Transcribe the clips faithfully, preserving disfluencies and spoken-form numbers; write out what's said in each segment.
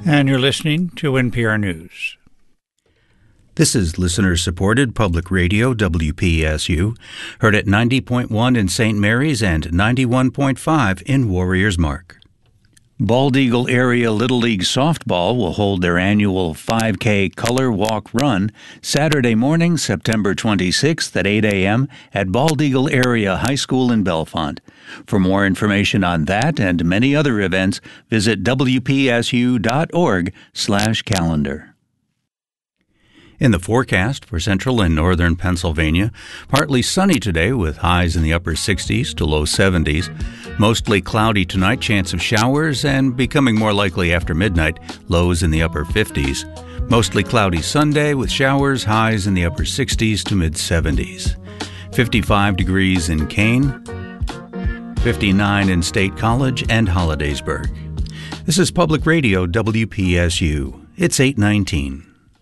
And you're listening to N P R News. This is listener-supported public radio, W P S U, heard at ninety point one in Saint Mary's and ninety-one point five in Warriors Mark. Bald Eagle Area Little League Softball will hold their annual five K Color Walk Run Saturday morning, September twenty-sixth at eight a.m. at Bald Eagle Area High School in Bellefonte. For more information on that and many other events, visit W P S U dot org slash calendar. In the forecast for central and northern Pennsylvania, partly sunny today with highs in the upper sixties to low seventies. Mostly cloudy tonight, chance of showers, and becoming more likely after midnight, lows in the upper fifties. Mostly cloudy Sunday with showers, highs in the upper sixties to mid-seventies. fifty-five degrees in Kane, fifty-nine in State College and Hollidaysburg. This is Public Radio W P S U. It's eight nineteen.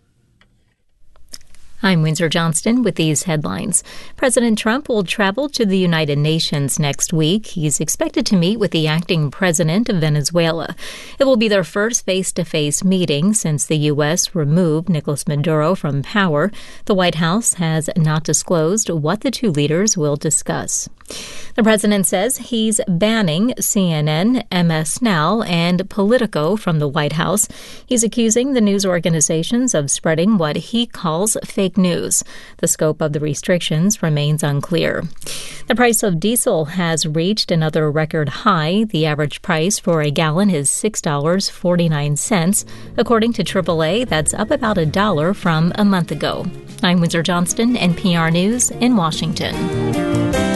I'm Windsor Johnston with these headlines. President Trump will travel to the United Nations next week. He's expected to meet with the acting president of Venezuela. It will be their first face-to-face meeting since the U S removed Nicolas Maduro from power. The White House has not disclosed what the two leaders will discuss. The president says he's banning C N N, M S Now, and Politico from the White House. He's accusing the news organizations of spreading what he calls fake news. The scope of the restrictions remains unclear. The price of diesel has reached another record high. The average price for a gallon is six dollars and forty-nine cents. According to triple A, that's up about a dollar from a month ago. I'm Windsor Johnston, N P R News in Washington.